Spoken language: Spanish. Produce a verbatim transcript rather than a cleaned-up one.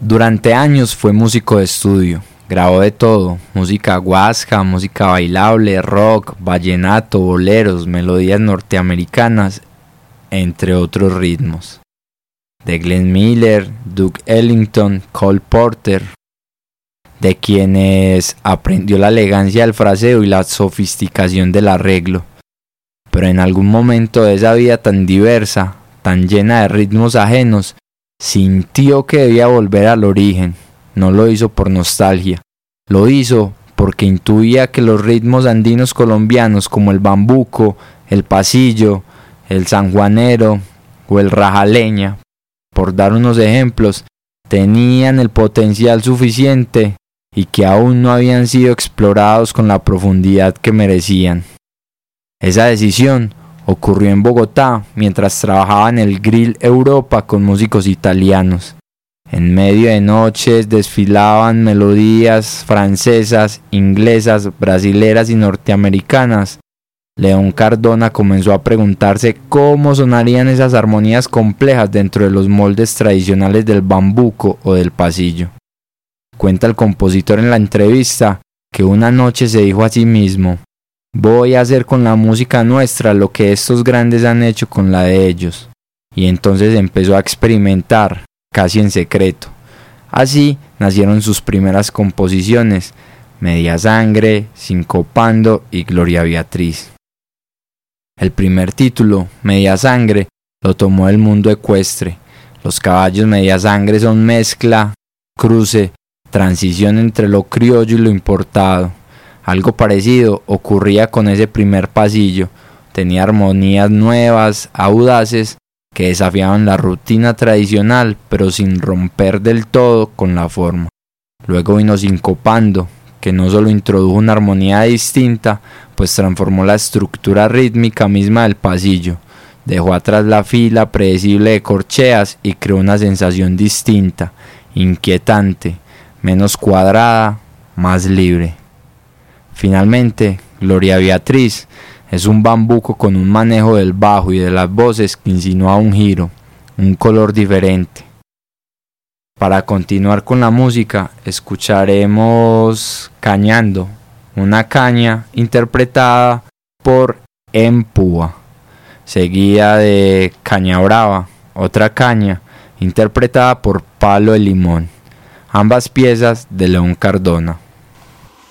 Durante años fue músico de estudio, grabó de todo, música guasca, música bailable, rock, vallenato, boleros, melodías norteamericanas, entre otros ritmos. De Glenn Miller, Duke Ellington, Cole Porter, de quienes aprendió la elegancia del fraseo y la sofisticación del arreglo. Pero en algún momento de esa vida tan diversa, tan llena de ritmos ajenos, sintió que debía volver al origen. No lo hizo por nostalgia, lo hizo porque intuía que los ritmos andinos colombianos como el bambuco, el pasillo, el sanjuanero o el rajaleña, por dar unos ejemplos, tenían el potencial suficiente y que aún no habían sido explorados con la profundidad que merecían. Esa decisión ocurrió en Bogotá mientras trabajaba en el Grill Europa con músicos italianos. En medio de noches desfilaban melodías francesas, inglesas, brasileras y norteamericanas. León Cardona comenzó a preguntarse cómo sonarían esas armonías complejas dentro de los moldes tradicionales del bambuco o del pasillo. Cuenta el compositor en la entrevista que una noche se dijo a sí mismo: voy a hacer con la música nuestra lo que estos grandes han hecho con la de ellos. Y entonces empezó a experimentar, casi en secreto. Así nacieron sus primeras composiciones, Media Sangre, Sincopando y Gloria Beatriz. El primer título, Media Sangre, lo tomó del mundo ecuestre. Los caballos media sangre son mezcla, cruce, transición entre lo criollo y lo importado. Algo parecido ocurría con ese primer pasillo. Tenía armonías nuevas, audaces, que desafiaban la rutina tradicional, pero sin romper del todo con la forma. Luego vino Sincopando, que no solo introdujo una armonía distinta, pues transformó la estructura rítmica misma del pasillo. Dejó atrás la fila predecible de corcheas y creó una sensación distinta, inquietante, menos cuadrada, más libre. Finalmente, Gloria Beatriz es un bambuco con un manejo del bajo y de las voces que insinúa un giro, un color diferente. Para continuar con la música, escucharemos Cañando, una caña interpretada por Empúa, seguida de Caña Brava, otra caña interpretada por Palo de Limón, ambas piezas de León Cardona.